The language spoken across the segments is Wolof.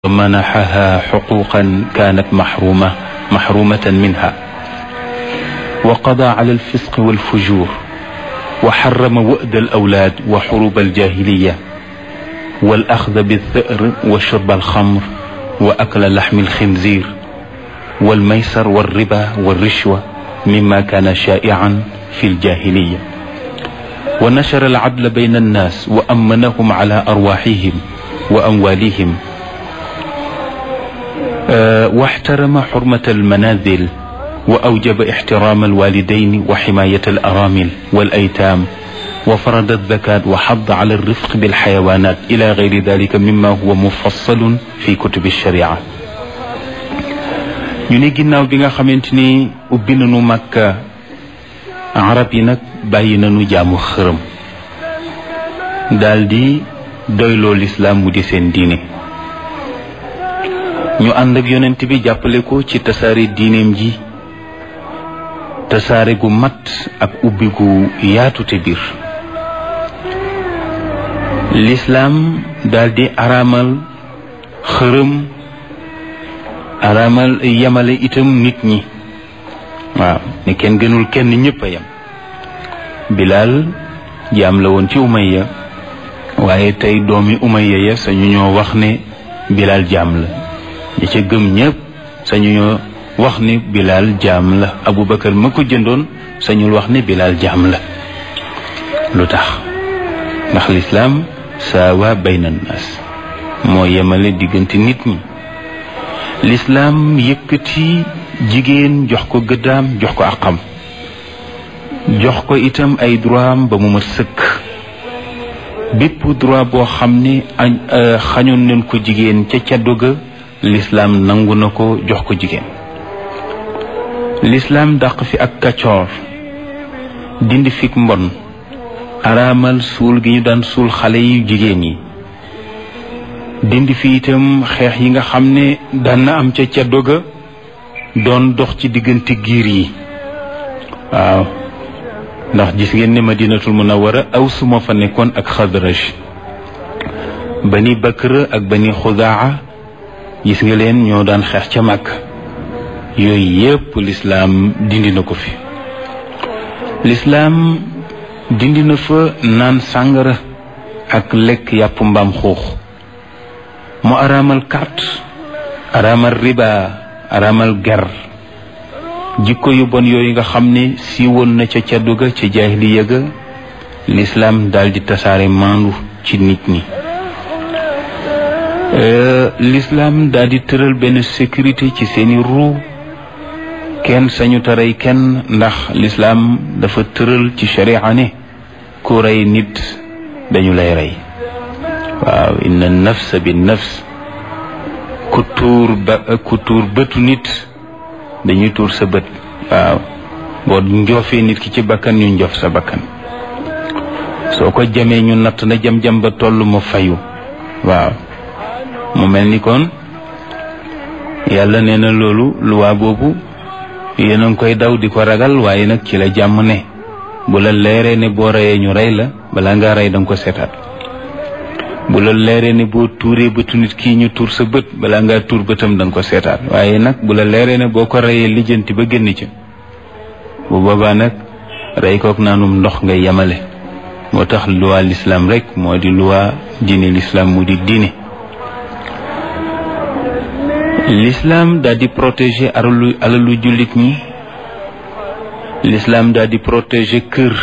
ومنحها حقوقا كانت محرومة منها، وقضى على الفسق والفجور، وحرم وأد الأولاد وحروب الجاهلية والأخذ بالثأر وشرب الخمر وأكل لحم الخنزير والميسر والربا والرشوة مما كان شائعا في الجاهلية، ونشر العدل بين الناس وأمنهم على أرواحهم وأموالهم، واحترم حرمة المنازل، وأوجب احترام الوالدين وحماية الأرامل والأيتام، وفرض الزكاة وحض على الرفق بالحيوانات إلى غير ذلك مما هو مفصل في كتب الشريعة. ñu ne ginnaaw bi nga xamante ni ubbi nañu Makka, arab yi nag bàyyi nañu jaamu xërëm daldi doyloo lislaam mu di seen diine. ñu ànd ak yonent bi jàppale ko ci tasaare diineem ji, tasaare gu mat ak ubbi gu yaatu te biir. lislaam daldi araamal xërëm, araamal yemale itam nit ñi, waaw ne kenn gënul kenn, ñëpp a yem. Bilaal jaam la woon ci Umayya, waaye tey doomi Umayya ya sañu ñoo wax ne Bilaal jaam la, ñi ca gëm ñëpp sañu ñoo wax ne Bilaal jaam la. Abubakar ma ko jëndoon sañul wax ne Bilaal jaam la. lu tax? ndax lislaam saawa bayna naas, moo yemale diggante nit ñi. lislaam yëkkati jigéen jox ko gëddaam, jox ko àqam, jox ko itam ay droit am ba mu mat sëkk. bépp droit boo xam ne xañoon nañ ko jigéen ca caddu ga, lislaam nangu na ko jox ko jigéen. lislaam dàq fi ak kaccoor, dindi fi mbon, araamal suul gi ñu daan suul xale yu jigéen yi, dindi fi itam xeex yi nga xam ne daan na am ca caddu ga, doon dox ci diggante giir yi. waaw, ndax gis ngeen ne Madinatul Munawwara Aws moo fa nekkoon ak Xadraj. Bani Bakr ak Bani Xudaa gis nga leen, ñoo daan xeex ca Makka. yooyu yépp lislaam dindi na ko fi. lislaam dindi na fa naan sàngara ak lekk yàpp mbaam xuux. mu araamal carte, araamal riba, araamal ger, jikko yu bon yooyu nga xam ne siiwoon na ca caddu ga, ca jaahiliya ga. lislaam daldi tasaare maandu ci nit ñi. lislaam daldi tëral benn sécurité ci seeni ruu, kenn sañu taray kenn, ndax lislaam dafa tëral ci sharia ne ku rey nit dañu lay rey. waaw, inna nafsa bin nafs, ku tuur bëtu nit dañuy tuur sa bët. waaw, boo njoofee nit ki ci bakkan ñu njoof sa bakkan, soo ko jamee ñu natt na jam-jam ba toll mu fayu. waaw, mu mel ni kon yàlla nee na loolu, luwaa boobu yéen a ngi koy daw di ko ragal, waaye nag ci la jàmm ne. bu la leeree ne boo reyee ñu rey la, balaa ngaa rey danga ko seetaat. bu la leeree ne boo tuuree bëtu nit kii ñu tuur sa bët, balaa ngaa tuur bëtam danga ko seetaat. waaye nag bu la leeree ne boo ko reyee lijjanti ba génn ca, bu boobaa nag rey kook naanum ndox ngay yemale. moo tax luwaa lislaam rek moo di luwaa diine lislaam mu di diine. lislaam daal di protéger alalu jullit ñi. lislaam daal di protéger kër,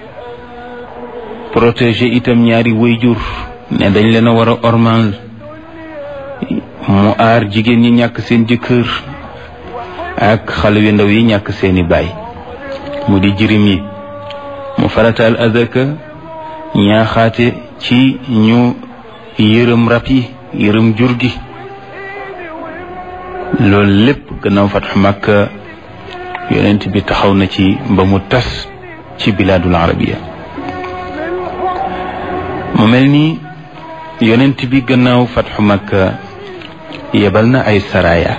protéger itam ñaari wayjur, ne dañ leen a war a ormal. mu aar jigéen ñi ñàkk seen jëkkër ak xale yu ndaw yi ñàkk seeni baay, mu di jirim yi. mu farataal azaka, ñaaxaate ci ñu yërëm rab yi, yërëm jur gi. loolu lépp gannaaw fatxu Makka yonent bi taxaw na ci ba mu tas ci bilaadul arabiya. mu mel ni yonent bi gannaaw fatxu Makka yebal na ay saraya.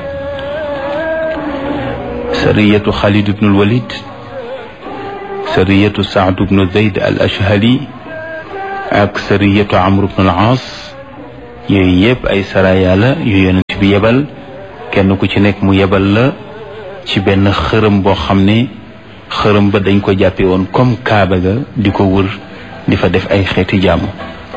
sariyatu Xaalid ibnul Walid, sariyatu Saad ibnu Zayd al Ashhali, ak sariyatu Amr ibnul Aas, yooyu yëpp ay saraya la yu yonent bi yebal kenn ku ci nekk mu yebal la ci benn xërëm boo xam ne xërëm ba dañ ko jàppe woon comme kaaba ga di ko wër di fa def ay xeeti jaamu.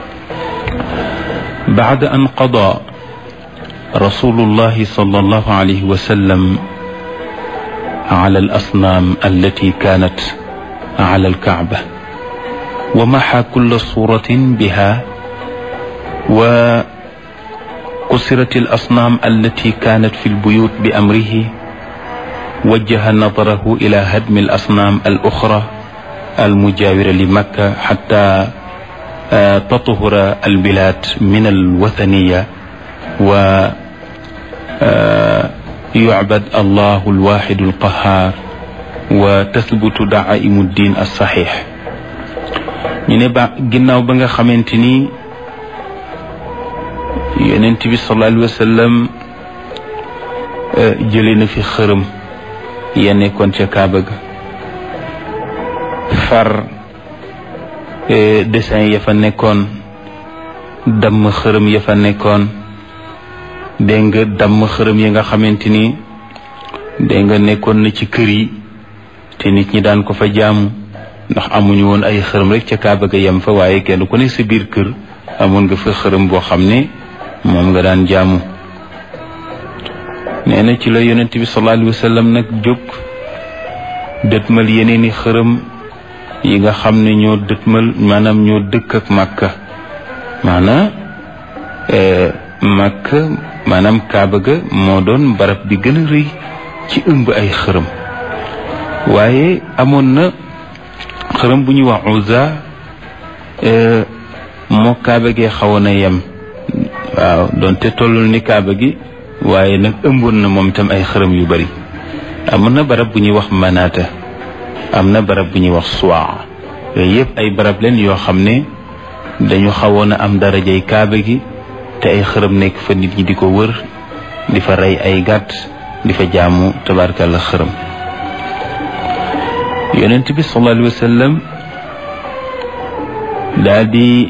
baada an qada rasulullahi sallallahu alayhi wa sallam ala al asnaam allati kaanat ala al kaaba wa maxa kulla suratin biha wa كسرت الأصنام التي كانت في البيوت بأمره وجه نظره إلى هدم الأصنام الأخرى المجاورة لمكة حتى تطهر البلاد من الوثنية ويعبد الله الواحد القهار وتثبت دعائم الدين الصحيح. ñu ne ba ginnaaw ba nga xamante ni yonent bi sallallahu alayhi wa sallam jëlee na fi xërëm ya nekkoon ca Kaaba ga far dessin ya fa nekkoon damm xërëm ya fa nekkoon dégg nga damm xërëm ya nga xamante ni dégg nga nekkoon na ci kër yi te nit ñi daan ko fa jaamu ndax amuñu woon ay xërëm rek ca Kaaba ga yem fa waaye kenn ku ne sa biir kër amoon nga fa xërëm boo xam ne moom nga daan jaamu. nee na ci la yonent bi sallallahu alayhi wa sallam nag jóg dëtmal yeneeni xërëm yi nga xam ne ñoo dëtmal maanaam ñoo dëkk ak Makka maanaam Makka maanaam Kaaba ga moo doon barab bi gën a rëy ci ëmb ay xërëm waaye amoon na xërëm bu ñuy wax Uzza moo Kaaba gee xawoon a yem waaw doonte tollul ni Kaaba gi waaye nag ëmboon na moom itam ay xërëm yu bari. amoon na barab bu ñuy wax Manaata am na barab bu ñuy wax Suwaa yooyu yëpp ay barab leen yoo xam ne dañu xawoon a am darajay Kaaba gi te ay xërëm nekk fa nit ñi di ko wër di fa rey ay gàtt di fa jaamu tabaarkalla xërëm. yonent bi sallallahu alayhi wa sallam daal di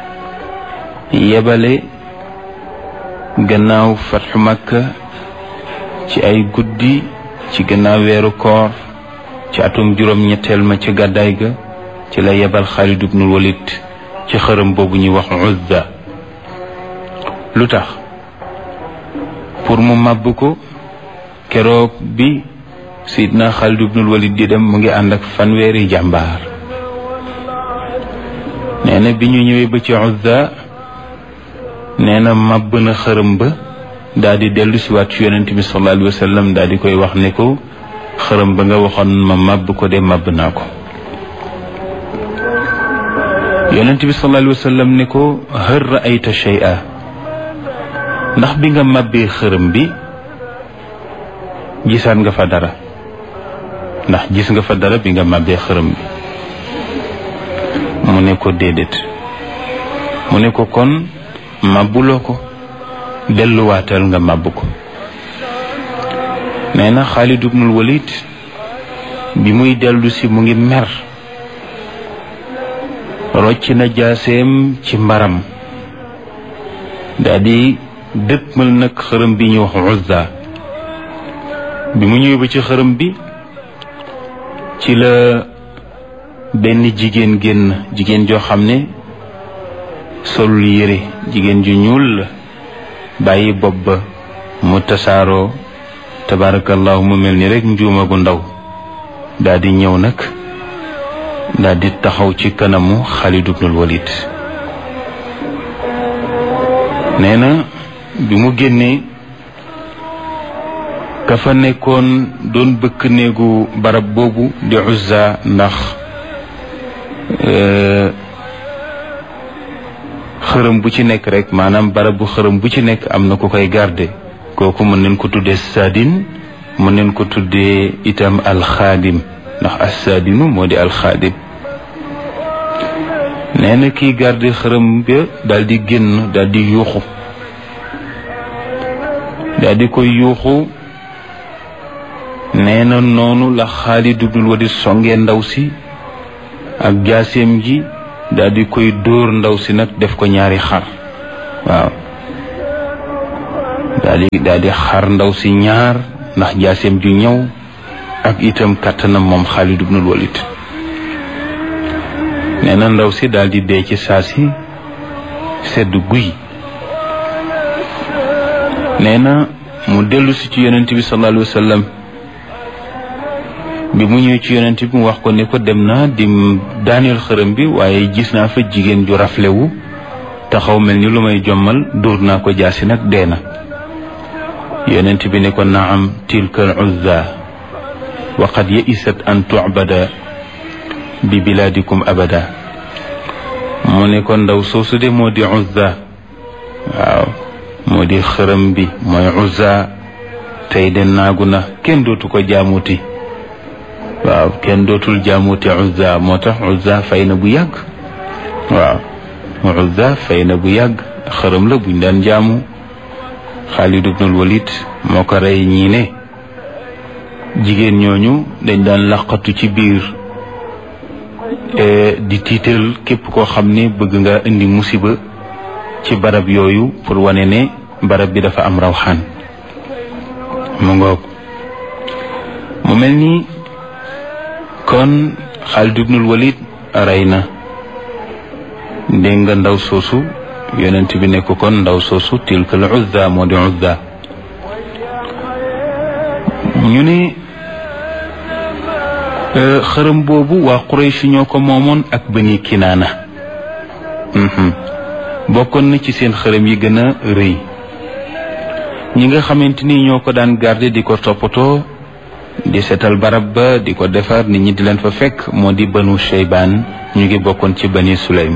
yebale gannaaw fatxu Makka ci ay guddi ci gannaaw weeru koor ci atum juróom-ñetteel ma ca gàddaay ga ci la yebal Xaalid ibnul Walid ci xërëm boobu ñuy wax Uzza. lu tax pour mu màbb ko keroog bi Sidna Xaalid ibnul Walid di dem mu ngi ànd ak fanweeri jàmbaar. nee na bi ñu ñëwee ba ci Uzza nee na màbb na xërëm ba daal di dellu si waat ci yonent bi sallallahu alayhi wa sallam daal di koy wax ne ko xërëm ba nga waxoon ma màbb ko de màbb naa ko. yonent bi sallallahu alayhi wa sallam ne ko hal ra'ayta shay'a ndax bi nga màbbee xërëm bi gisaat nga fa dara ndax gis nga fa dara bi nga màbbee xërëm bi. mu ne ko déedéet mu ne ko kon màbbuloo ko delluwaatal nga màbb ko. nee na Xaalid ibnul Walid bi muy dellu si mu ngi mer rocc na jaaseem ci mbaram daal di dëppmal nag xërëm bi ñu wax Uzza. bi mu ñëwee ba ci xërëm bi ci la benn jigéen génn jigéen joo xam ne solul yére jigéen ju ñuul la bàyyi bopp ba mu tasaaroo tabarakallahu mu mel ni rek njuuma gu ndaw daal di ñëw nag daal di taxaw ci kanamu Xaalid ibnul Walid. nee na bi mu génnee ka fa nekkoon doon bëkk néegu barab boobu di Uzza ndax xërëm bu ci nekk rek maanaam barab bu xërëm bu ci nekk am na ku koy garde kooku mën nañ ko tuddee saadin mën nañ ko tuddee itam alxaadim ndax assaadinu moo di alxaadim. nee na kii garde xërëm ba daal di génn daal di yuuxu daal di koy yuuxu. nee na noonu la Xaalid ibnul Walid songee ndaw si ak jaaseem ji daal di koy dóor ndaw si nag def ko ñaari xar waaw daal di xar ndaw si ñaar ndax jaaseem ju ñëw ak itam kàttanam moom Xaalid ibnul Walid. nee na ndaw si daal di dee ci saa si sedd guy. nee na mu dellu si ci yonent bi sallallahu alayhi wa sallam. bi mu ñëwee ci yonent bi mu wax ko ne ko dem naa di daaneel xërëm bi waaye gis naa fa jigéen ju raflewu taxaw mel ni lu may jommal dóor naa ko jaasi nag dee na. yonent bi ne ko naam tilka al uzza wa qad yaisat an tu'bada bi biladikum abada. mu ne ko ndaw soosu de moo di uzza. waaw moo di xërëm bi mooy uzza. tey de naagu na kenn dootu ko jaamuti. waaw kenn dootul jaamuti uzza. moo tax uzza fay na bu yàgg. waaw uzza fay na bu yàgg. xërëm la buñ daan jaamu. Xaalid ibnul Walid moo ko rey. ñii ne jigéen ñooñu dañ daan laqatu ci biir di tiital képp koo xam ne bëgg nga indi musiba ci barab yooyu pour wane ne barab bi dafa am rawxaan. mu ngoog mu mel ni kon Xaalid ibnul Walid rey na. dégg nga ndaw soosu yonent bi ne ko kon ndaw soosu tilka al uzza moo di uzza. ñu ne xërëm boobu waa Quraysh ñoo ko moomoon ak Bani Kinaana. bokkoon na ci seen xërëm yi gën a rëy. ñi nga xamante ni ñoo ko daan garder di ko toppatoo di seetal barab ba di ko defar nit ñi di leen fa fekk moo di Banu Shaybaan. ñu ngi bokkoon ci Bani Sulaym.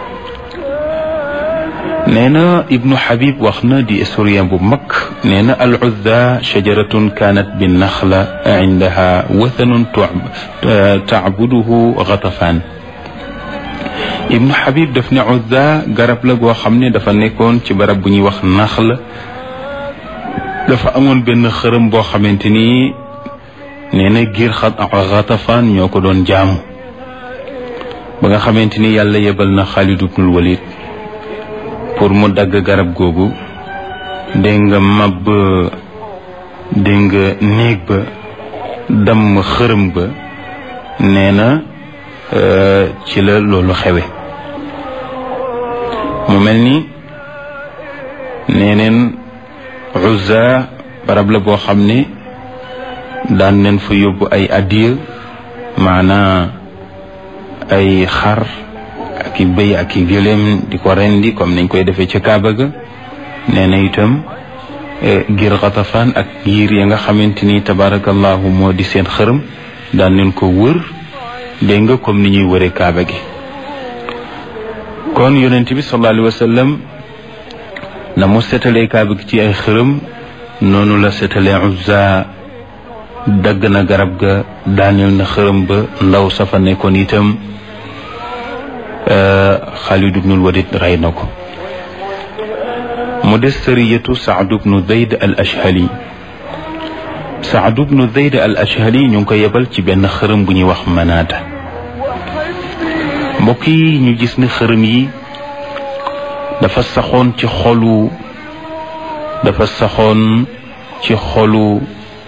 nee na Ibnu Habib wax na di historien bu mag. nee na al uzza shajaratun kaanat bi naxla indaha wathanun taabuduhu Ghatafaan. Ibnu Habib daf ne uzza garab la goo xam ne dafa nekkoon ci barab bu ñuy wax naxla. dafa amoon benn xërëm boo xamante ni nee na giir Ghatafaan ñoo ko doon jaamu. ba nga xamante ni yàlla yebal na Xaalid ibnul Walid pour mu dagg garab googu. dégg nga mab dégg nga néeg ba damm xërëm ba. nee na ci la loolu xewe. mu mel ni neeneen Uzza barab la boo xam ne daan neen fa yóbbu ay addiya maanaa ay xar ak i bëy ak i gëléem di ko rendi comme nañ koy defee ca Kaaba ga. nee na itam ngir Ghatafaan ak giir ya nga xamante ni tabarakallahu moo di seen xërëm daan nañ ko wër. dégg nga comme ni ñuy wëree Kaaba gi. kon yonent bi sallallahu alayhi wa sallam na mu setalee Kaaba gi ci ay xërëm noonu la setalee Uzza. dagg na garab ga daaneel na xërëm ba. ndaw safa nekkoon itam Xaalid ibnul Walid rey na ko. mu des sariyatu Saad ibnu Zayd al Ashhali. Saad ibnu Zayd al Ashhali ñu ngi ko yebal ci benn xërëm bu ñuy wax Manaata. mbokk yi ñu gis ne xërëm yi dafa saxoon ci xolu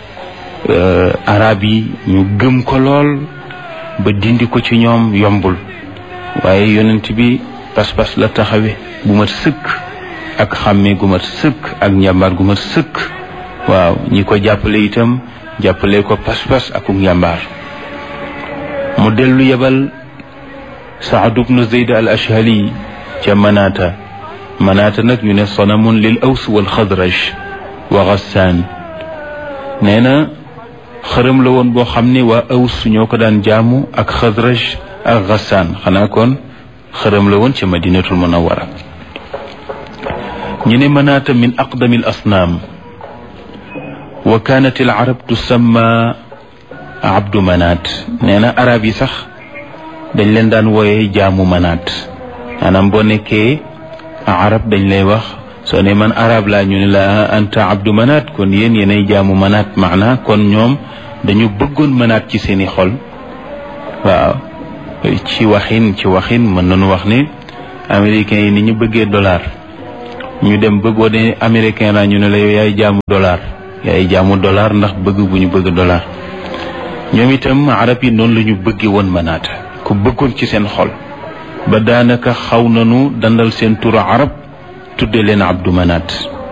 arab yi. ñu gëm ko lool ba dindi ko ci ñoom yombul. waaye yonent bi pas-pas la taxawe bu mat sëkk ak xàmmee gu mat sëkk ak njàmbaar gu mat sëkk. waaw ñi ko jàppale itam jàppale ko pas-pas ak njàmbaar. mu dellu yebal Saad ibnu Zayd al Ashhali ca Manaata. Manaata nag ñu ne sanamun lil Aws wal Xadraj wa Gassaan. nee na xërëm la woon boo xam ne waa Aws ñoo ko daan jaamu ak Xadraj ak Gassaan. xanaa kon xërëm la woon ca Madinatul Munawwara. ñu ne Manaata min aqdami al asnaam. wa kaanat al arab tusamma abdu Manaat. nee na arab yi sax dañ leen daan wooye jaamu Manaat. maanaam boo nekkee arab dañ lay wax soo ne man arab laa ñu ne la anta abdu Manaat kon yéenay jaamu Manaat. maanaa kon ñoom dañu bëggoon Manaat ci seeni xol. waaw ci waxin mën nañu wax ne américains yi ni ñu bëggee dollar ñu dem ba boo dee américain la ñu ne la yow yaay jaamu dollar ndax bëgg bu ñu bëgg dollar. ñoom itam arab yi noonu la ñu bëggee woon Manaata ku bëggoon ci seen xol ba daanaka xaw nañu dandal seen turu arab tudde leen Abdu Manaat.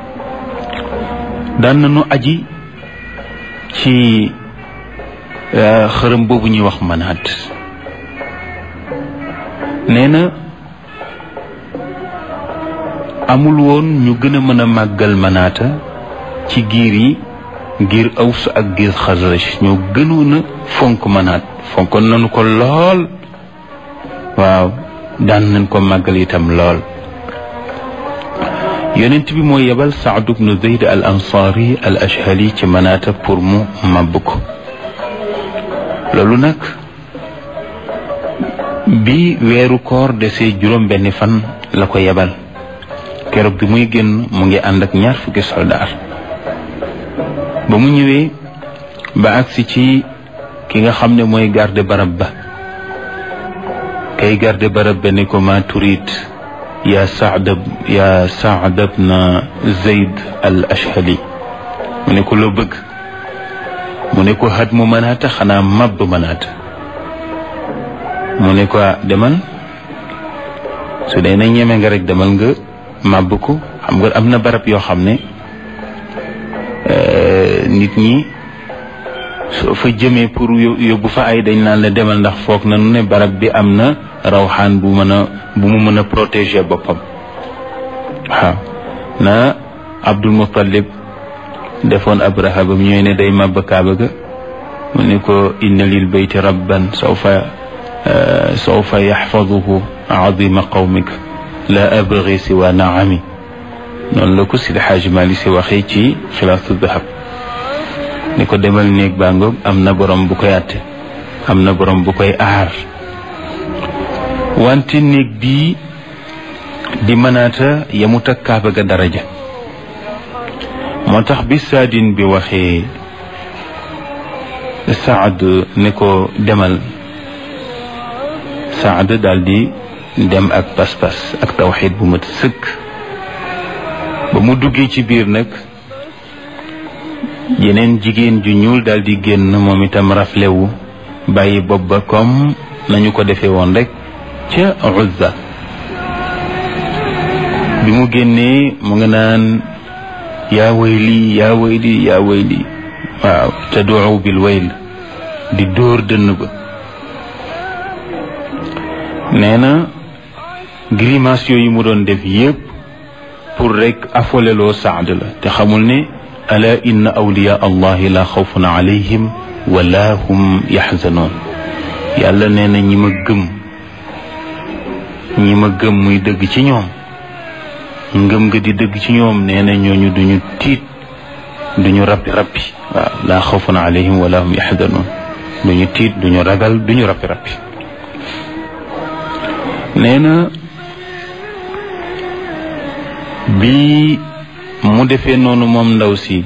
daan nañu aji ci xërëm boobu ñuy wax Manaat. nee na amul woon ñu gën a mën a màggal Manaata ci giir yi giir Aws ak giir Xasraj ñoo gënoon a fonk Manaat fonkoon nañu ko lool. waaw daan nañ ko màggal itam lool. yonent bi mooy yebal Saad ibnu Zayd al Ansaari al Ashhali ci Manaata pour mu màbb ko. loolu nag bi weeru koor desee juróom benni fan la ko yebal. keroog bi muy génn mu ngi ànd ak 20 fukki soldaar. ba mu ñëwee ba agsi ci ki nga xam ne mooy garde barab ba. kay garde barab ba ne ko ma turid yaa Saad ibn Zayd al Ashhali. mu ne ko loo bëgg. mu ne ko xat mu Manaata xanaa màbb Manaata. mu ne ko demal su dee na ñeme nga rek demal nga màbb ko. xam nga am na barab yoo xam ne nit ñi soo fa jëmee pour yóbbu fa ay dañ naan la demal ndax foog nañu ne barab bi am na rawxaan bu mu mën a protéger boppam. waaw na Abdul Muttalib defoon Abraha ba mu ñëwee ne day màbb Kaaba ga mu ne ko inna lil bayti rabban sawfa yaxfaduhu azima qawmika la abghi siwa naami. noonu la ko Sidi Xaaji Maalik Si waxee ci Xilaasu Dahab ni ko demal néeg baa ngoog am na borom bu koy àtte am na borom bu koy aar. wante néeg bii di Manaata yemut ak Kaaba ga daraja. moo tax bi Saadin bi waxee Saad ne ko demal, Saad daal di dem ak pas-pas ak tawxiid bu mat sëkk. ba mu duggee ci biir nag yeneen jigéen ju ñuul daal di génn moom itam raflewu bàyyi bopp ba comme nañu ko defee woon rek ca Uzza. bi mu génnee mu nga naan yaa wayli yaa wayli yaa wayli, waaw tad'u bil wayl, di dóor dënn ba. nee na grimace yooyu mu doon def yépp pour rek afoleloo Saad la, te xamul ne ala inna awliya allahi la xawfun alayhim wala hum yaxzanoon. yàlla nee na ñi ma gëm muy dëgg ci ñoom, ngëm nga di dëgg ci ñoom, nee na ñooñu duñu tiit duñu rappi waaw la xawfun alayhim wala hum yaxzanoon, duñu tiit duñu ragal duñu rappi. nee na bi mu defee noonu moom ndaw si,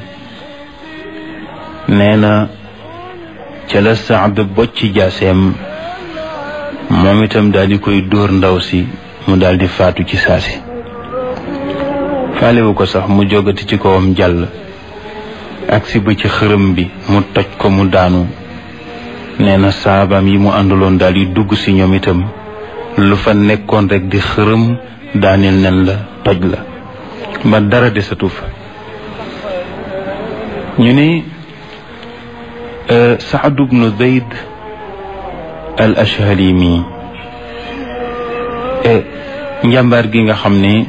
nee na ca la Saad bocci jaaseem moom itam daal di koy dóor ndaw si mu daal di faatu ci saasi. faalewu ko sax, mu jógati ci kawam jàll agsi ba ci xërëm bi mu toj ko mu daanu. nee na saabaam yi mu àndaloon daal di dugg si ñoom itam, lu fa nekkoon rek di xërëm daaneel nen la, toj la ba dara desatu fa. ñu ne Saad ibnu Zayd al Ashhali mi njàmbaar gi nga xam ne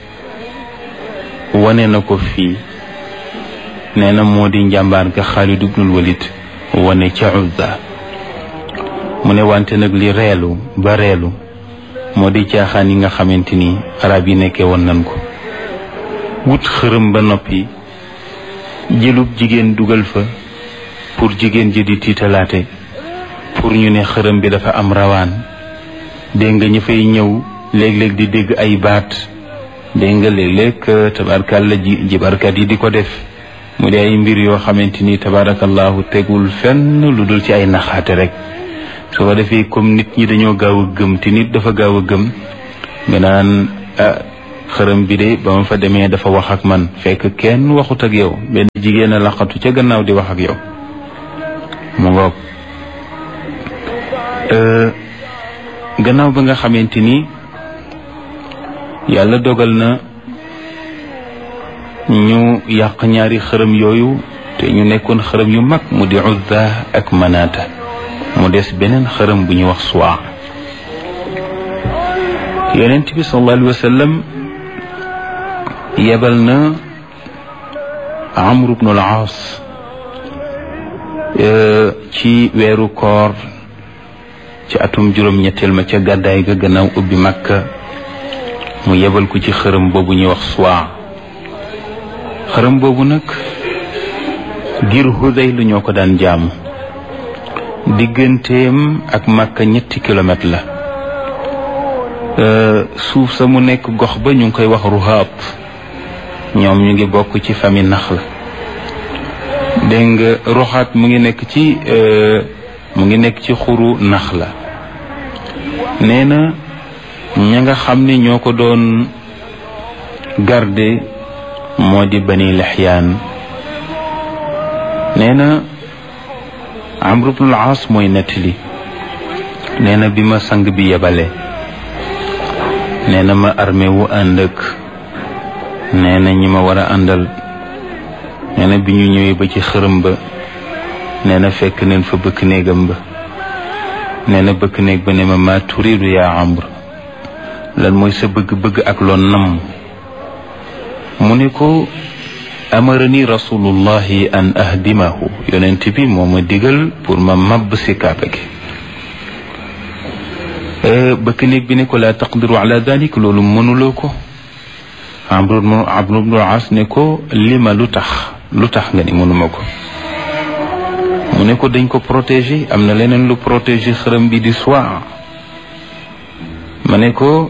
wane na ko fii, nee na moo di njàmbaar ga Xaalid ibnul Walid wane ca Uzza. mu ne wante nag li reelu ba reelu moo di caaxaan yi nga xamante ni arab yi nekkee woon nañ ko. wut xërëm ba noppi jëlub jigéen dugal fa pour jigéen ji di tiitalaate, pour ñu ne xërëm bi dafa am rawaan. dégg nga ñu fay ñëw léeg-léeg di dégg ay baat, dégg nga léeg-léeg tabaarkalla jibarkat yi di ko def, mu di ay mbir yoo xamante ni tabaarakallahu tegul fenn lu dul ci ay naxaate rek. su ko defee comme nit ñi dañoo gaaw a gëm te nit dafa gaaw a gëm, nga naan xërëm bi de ba ma fa demee dafa wax ak man fekk kenn waxut ak yow benn jigéen a laqatu ca gannaaw di wax ak yow mu ngoog gannaaw ba nga xamante ni yàlla dogal na ñu yàq ñaari xërëm yooyu te ñu nekkoon xërëm yu mag mu di Uzza ak Manaata mu des beneen xërëm bu ñu wax Suwaa yonent bi sallallahu alayhi wa sallam yebal na Amr ibn al-Aas ci weeru koor ci atum juróom-ñetteel ma ca gàddaay ga gannaaw ubbi Makka mu yebal ko ci xërëm boobu ñuy wax Suwaa xërëm boobu nag ngir Hudayl lu ñoo ko daan jaamu digganteem ak Makka 7 kilomètre la suuf sa mu nekk gox ba ñu ngi koy wax Ruhaab ñoom ñu ngi bokk ci famille Naxl dégg nga Ruhaab mu ngi nekk ci xuru Naxla nee na ña nga xam ne ñoo ko doon garde moo di Bani Lixyaan nee na Amr ibn al-Aas mooy nettali nee na bi ma sang bi yebale nee na ma armé wu ànd ak nee na ñi ma war a àndal nee na bi ñu ñëwee ba ci xërëm ba nee na fekk neen fa bëkk néegam ba nee na bëkk néeg ba ne ma turiidu yaa Amr lan mooy sa bëgg-bëgg ak loon nam mu ne ko amarani rasulullahi an ahdimahu yonent bi moo ma digal pour ma mabb si kaaba gi bëkk néeg bi ne ko laa taqdiru ala dalik loolu mënuloo ko Amr ibn al-As ne ko lima lu tax nga ni mënuma ko mu ne ko dañ ko protéger am na leneen lu protéger xërëm bi di Suwaa ma ne ko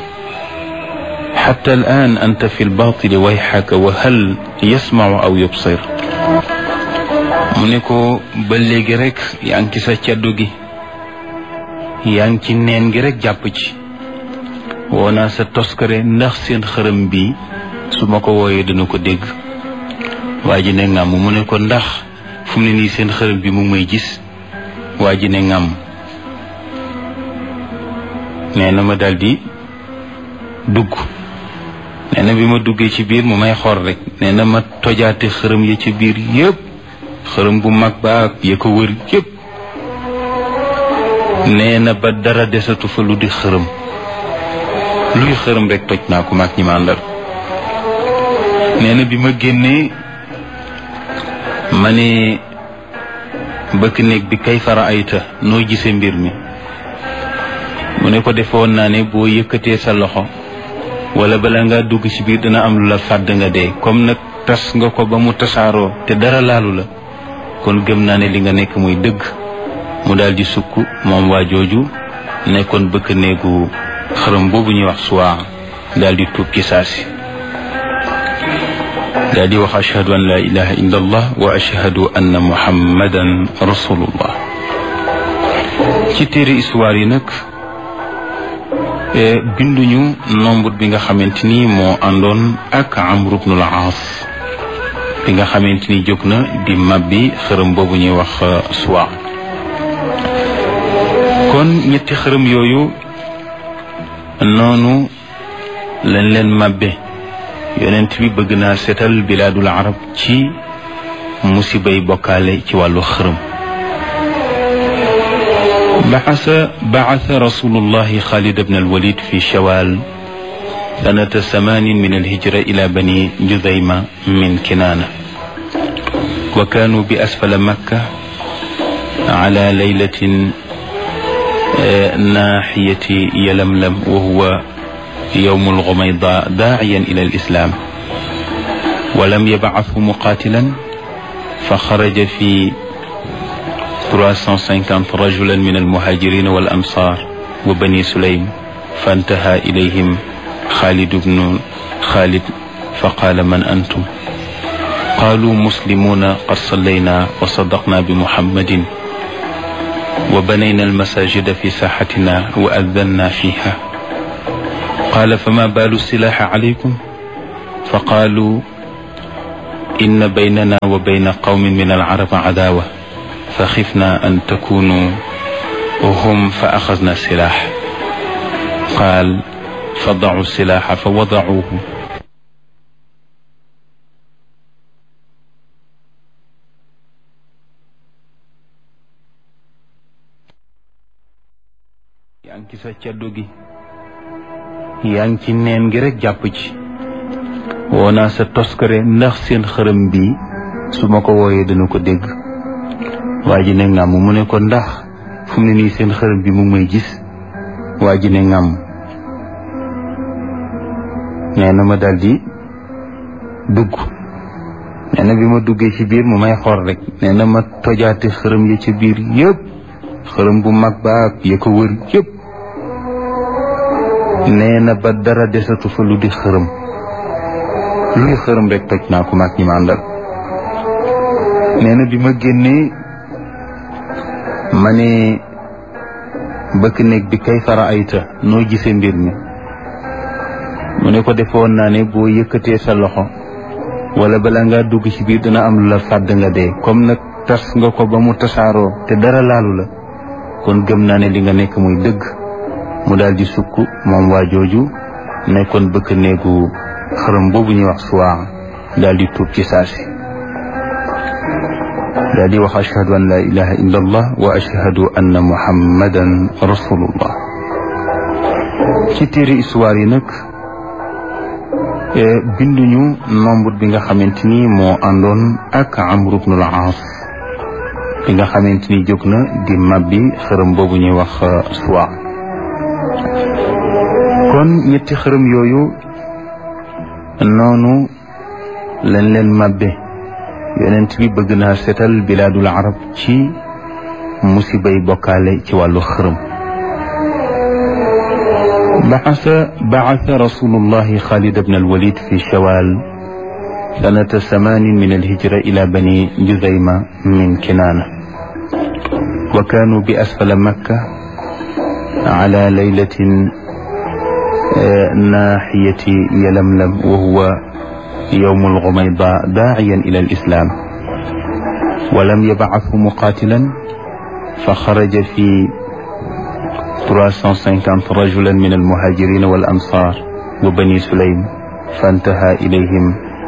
xatta al-aan anta fi al-baatili wayxaka wa hal yasmacu aw yubsir mu ne ko ba léegi rek yaa ngi ci sa caddu gi yaa ngi ci neen gi rek jàpp ci woo naa sa toskare ndax seen xërëm bi su ma ko wooyee dana ko dégg waa ji ne ngàmm mu ne ko ndax fu mu ne nii seen xërëm bi mu may gis waa ji ne ngàmm nee na ma daldi dugg nee na bi ma duggee ci biir mu may xor rek nee na ma tojaate xërëm ya ci biir yépp xërëm bu mag ba ak ya ko wër yépp nee na ba dara desatu fa lu di xërëm luy xërëm rek toj naa ko maag ñi ma àndal nee na bi ma génnee ma ne bëkk néeg bi kay fara ayta noo gisee mbir mi mu ne ko defoon naa ne boo yëkkatee sa loxo wala bala nga dugg ci biir dina am lu la fàdd nga dee comme nag tas nga ko ba mu tasaaroo te dara laalu la kon gëm naa ne li nga nekk muy dëgg mu daal di sukk moom waa jooju nekkoon bëkk néegu xërëm boobu ñuy wax Suwaa daal di tuub ci saasi daal di wax ashhadu an la ilaha illa allah wa ashhadu anna muhammadan rasulullah ci téere histoire yi nag binduñu nombre bi nga xamante ni moo àndoon ak Amr ibn al-Aas bi nga xamante ni jóg na di mabbi xërëm boobu ñuy wax Suwaa kon ñetti xërëm yooyu noonu lañ leen mabbe yonent bi bëgg naa seetal bilaadul arab ci musibay bokkaale ci wàllu xërëm بعث رسول الله خالد بن الوليد في شوال سنة 8 من الهجرة إلى بني جذيمة من كنانة وكانوا بأسفل مكة على ليلة ناحية يلملم وهو يوم الغميضاء داعيا إلى الإسلام ولم يبعثه مقاتلا فخرج في 350 رجلا من المهاجرين والأنصار وبني سليم فانتهى إليهم خالد بن خالد فقال من أنتم قالوا مسلمون قد صلينا وصدقنا بمحمد وبنينا المساجد في ساحتنا وأذنا فيها qaala fama baalu silaaxi alaykum fa qaalu inna baynana wa bayna qawmin min al-arab adaawa fa xifna an takunu hum fa axasna silaax qaal fa dacu silaaxa fa wadacuuhu yaa ngi ci sa caddu gi yaa ngi ci neen gi rek jàpp ci woo naa sa toskare ndax seen xërëm bi su ma ko wooyee dana ko dégg waa ji ne ngàmm mu ne ko ndax fu mu ne nii seen xërëm bi mu may gis waa ji ne ngàmm nee na ma daldi dugg nee na bi ma duggee ci biir mu may xool rek nee na ma tojaate xërëm yi ci biir yëpp xërëm bu mag ba ya ko wër yëpp nee na ba dara desatu fa lu di xërëm luy xërëm rek toj naa ko maag ñi ma àndal nee na bi ma génnee ma ne bëkk néeg bi kay fara ayta noo gisee mbir mi mu ne ko defoon naa ne boo yëkkatee sa loxo wala bala ngaa dugg ci biir dina am lu la fàdd nga dee comme nag tas nga ko ba mu tasaaroo te dara laalu la kon gëm naa ne li nga nekk muy dëgg mu daal di sukk moom waa jooju nekkoon bëkk néegu xërëm boobu ñuy wax suwaa daal di tuub ci saasi daal di wax ashhadu an la ilaha illa allah wa ashhadu anna muhammadan rasulullah. ci téere histoire yi nag binduñu nombre bi nga xamante ni moo àndoon ak Amr ibn al-Aas bi nga xamante ni jóg na di mabbi xërëm boobu ñuy wax suwaa. kon ñetti xërëm yooyu noonu lañ leen mabbe yonent bi bëgg naa seetal bilaadul arab ci musibay bokkaale ci wàllu xërëm. بعث رسول الله خالد بن الوليد في شوال سنة 8 من الهجرة إلى بني جذيمة من كنانة وكانوا بأسفل مكة على ليلة ناحية يلملم وهو يوم الغميضاء داعيا إلى الإسلام ولم يبعثه مقاتلا فخرج في 350 رجلا من المهاجرين والأنصار وبني سليم فانتهى إليهم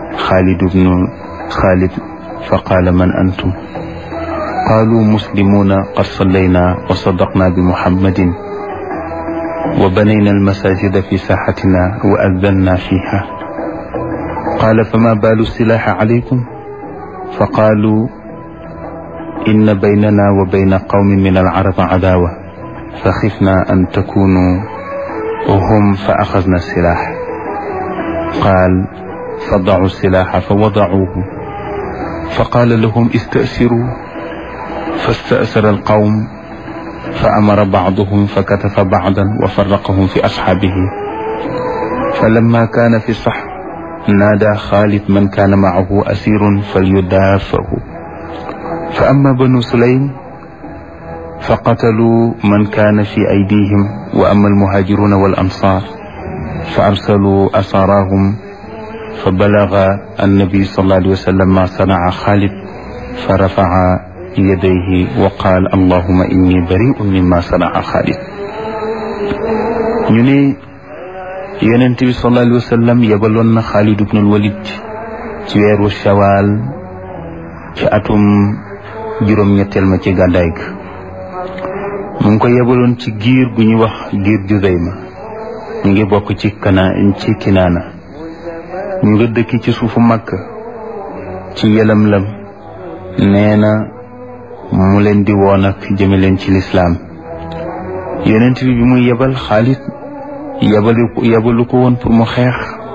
خالد فقال من أنتم؟ قالوا مسلمون قد صلينا وصدقنا بمحمد وبنينا المساجد في ساحتنا وأذنا فيها. قال فما بال السلاح عليكم؟ فقالوا إن بيننا وبين قوم من العرب عداوة فخفنا أن تكونوا هم فأخذنا السلاح. قال فضعوا السلاح فوضعوه فقال لهم استأسروا فاستأسر القوم فأمر بعضهم فكتف بعضا وفرقهم في أصحابه. فلما كان في الصحن نادى خالد من كان معه أسير فليدافعه. فأما بنو سليم فقتلوا من كان في أيديهم وأما المهاجرون والأنصار فأرسلوا أساراهم فبلغ النبي صلى الله عليه وسلم ما صنع خالد فرفع يديه وقال اللهم إني بريء مما صنع خالد. ñu ne Yonent bi sallallahu alayhi wa sallam yebaloon na Xaalid ibn al-Walid ci weeru Shawaal ci atum juróom-ñetteel ma ci gàddaay ga mu ngi ko yebaloon ci giir gu ñuy wax giir Juzayma ñu ngi bokk ci Kinaana ñu nga dëkk ci suufu Makka ci Yalamlam. nee na mu leen di woon ak jëme leen ci lislaam. Yonent bi muy yebal Xaalid yebalu ko woon pour mu xeex,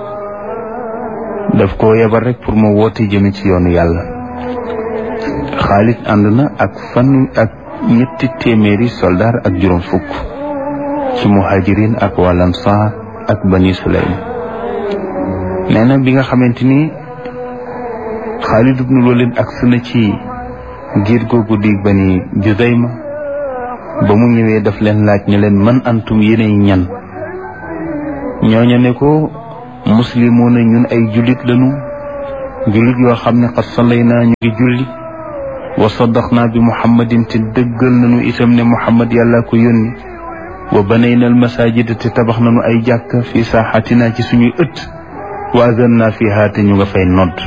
daf ko yebal rek pour mu woote jëme ci yoonu yàlla. Xaalid ànd na ak ñetti téeméeri soldaar ak juróom fukk ci muhajirin ak wal ansaar ak bani Sulaym. nee na bi nga xamante ni Xaalid ibn Walid agsi na ci giir googu di bani Juzayma ba mu ñëwee daf leen laaj ne leen man antum yéenay ñan. ñooña ne ko muslimoona ñun ay jullit lañu, jullit yoo xam ne qad sallayna ñu ngi julli, wa saddaqna bi muhammadin te dëggal nañu itam ne muhammad yàlla ko yónni, wa banayna al masajida te tabax nañu ay jàkka fi saaxatina ci suñuy ëtt, wa azanna fiha te ñu nga fay nodd.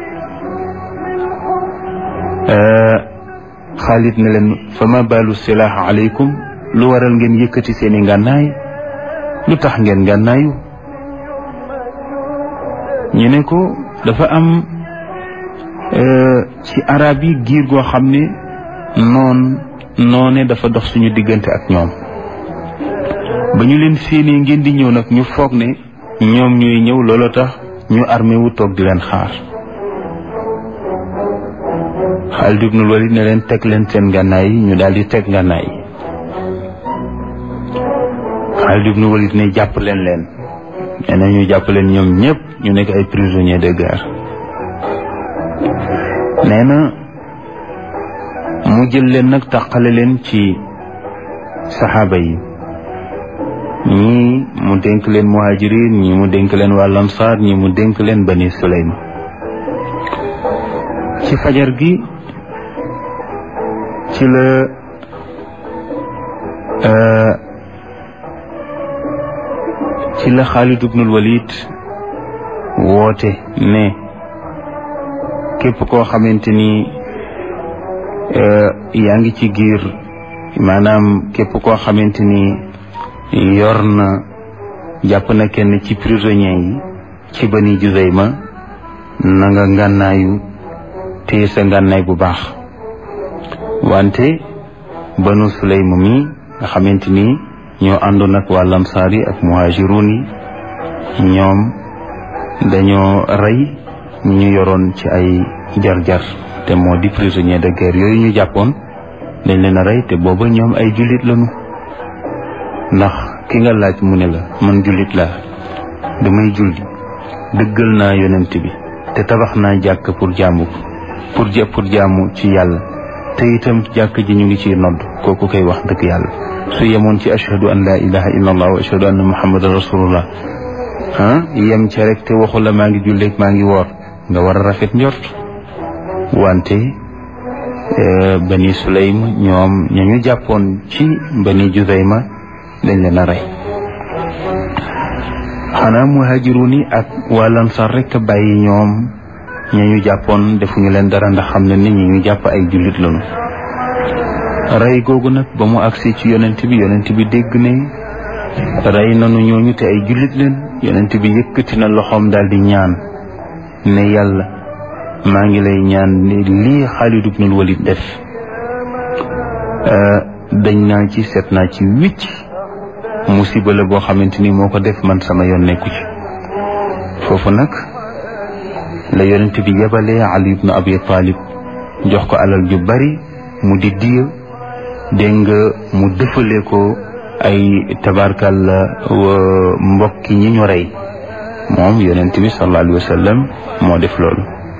Xaalid ne leen fa ma baalu silaaha aleykum, lu waral ngeen yëkkati seeni ngànnaay, lu tax ngeen ngànnaayu? ñu ne ko dafa am ci arab yi giir goo xam ne noone dafa dox suñu diggante ak ñoom. ba ñu leen séenee ngeen di ñëw nag ñu foog ne ñoom ñooy ñëw, looloo tax ñu armé wu toog di leen xaar. Xaalid ibnul Walid ne leen teg leen seen ngànnaay yi, ñu daal di teg ngànnaay yi. Xaalid ibnul Walid ne jàpp leen nee na ñu jàpp leen ñoom ñëpp ñu nekk ay prisonniers de guerre. nee na mu jël leen nag tàqale leen ci saxaaba yi, ñii mu dénk leen muhajirin, ñii mu dénk leen waa Ansaar, ñii mu dénk leen Bani Sulaym. ci fajar gi ci la Xaalid ibnul Walid woote ne képp koo xamante ni yaa ngi ci giir, maanaam képp koo xamante ni yor na jàpp na kenn ci prisonniers yi ci Bani Juzayma, na nga ngànnaayu téye sa ngànnaay bu baax. wante Banu Sulaym mi nga xamante ni ñoo àndoon ak waa Ansaar yi ak muhaajiruun yi, ñoom dañoo rey ñu yoroon ci ay jar-jar, te moo di prisonnier de guerre yooyu ñu jàppoon, dañ leen a rey, te booba ñoom ay jullit lañu. ndax ki nga laaj mu ne la man jullit laa, damay julli, dëggal naa yonent bi, te tabax naa jàkk pour jaamu ci yàlla, te itam jàkk ji ñu ngi ciy nodd, kooku koy wax dëgg yàlla. su yemoon ci ashhadu an la ilaha illa allah wa ashhadu anna muhammadan rasulullah yem ca rek, te waxu la maa ngi julleeg maa ngi woor, nga war a rafet njort. wante Bani Sulaym ñoom ñañu jàppoon ci Bani Juzayma dañ leen a rey. xanaa muhaajiruun yi ak waa Ansaar rek bàyyi ñoom ñañu jàppoon defuñu leen dara, ndax xam ne nit ñi ñu jàpp ay jullit lañu. rey googu nag ba mu agsi ci yonent bi dégg ne rey nanu ñooñu te ay jullit leen. yonent bi yëkkati na loxoom daal di ñaan ne yàlla maa ngi lay ñaan ne lii Xaalid ibnul Walid def dañ naa ci seet naa ci wicc, musiba la boo xamante ni moo ko def, man sama yoon nekku ci. foofu nag la yonent bi yebalee Ali ibn Abi Talib, jox ko alal ju bari mu di diya, dégg nga mu dëfale ko ay tabarkal mbokki ñi ñu rey. moom yonent bi sallallahu alayhi wa sallam moo def loolu.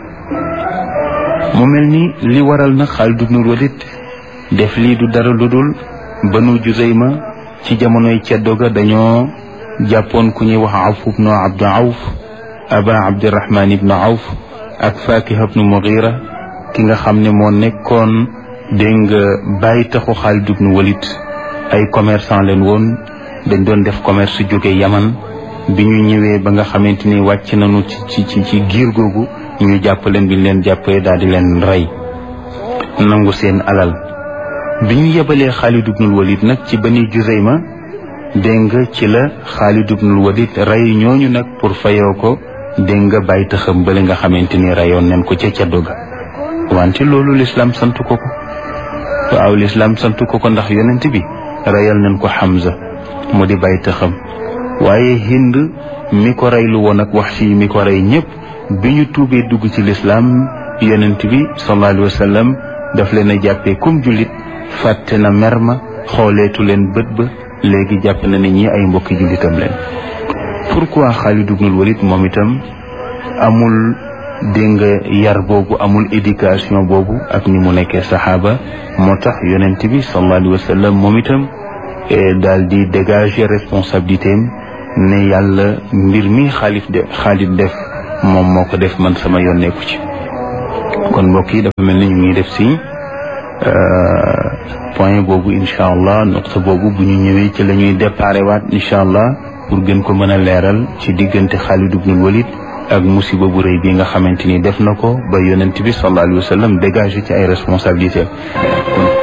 mu mel ni li waral nag Xaalid ibnul Walid def lii du dara lu dul Banu Juzayma ci jamonoy ceddo ga dañoo jàppoon ku ñuy wax Awf ibnu Abdu Awf, Aba Abdirahman ibnu Awf ak Fakiha ibnu Mughira, ki nga xam ne moo nekkoon dégg nga bàyyi taxu Xaalid ibnul Walid. ay commerçant leen woon, dañ doon def commerce jóge Yaman. bi ñu ñëwee ba nga xamante ni wàcc nañu ci giir googu, ñu jàpp leen, bi ñu leen jàppee daal di leen rey, nangu seen alal. bi ñu yebalee Xaalid ibnul Walid nag ci Bani Juzayma, dégg nga ci la Xaalid ibnul Walid rey ñooñu nag pour fayoo ko, dégg nga bàyyi taxam bële nga xamante ni reyoon nañ ko ca caddo ga. wante loolu l'islam sant ko ko. waaw, l'islam sant ko ko ndax yonent bi reyal nañ ko Hamza mu di bàyyi taxam. waaye Hind mi ko reylu woon ak Wahshi mi ko rey ñëpp, bi ñu tuubee dugg ci lislaam, yonent bi sallallahu alayhi wa sallam daf leen a jàppee comme jullit, fàtte na mer ma, xooleetu leen bët ba, léegi jàpp na ne ñi ay mbokki jullitam leen. pourquoi Xaalid ibnul Walid moom itam amul dégg nga yar boobu, amul éducation boobu ak ni mu nekkee saxaaba? moo tax yonent bi sallallahu alayhi wa sallam moom itam daal di dégager responsabilité am ne yàlla mbir mi Xaalid def moom moo ko def, man sama yoon nekku ci. kon mbokk yi dafa mel ni ñu ngi def si point boobu incha allah, nuqta boobu bu ñu ñëwee ci la ñuy déparé waat incha allah pour gën ko mën a leeral ci diggante Xaalid ibnul Walid ak musiba bu rëy bi nga xamante ni def na ko ba yonent bi sallallahu alayhi wa sallam dégagé ci ay responsabilités.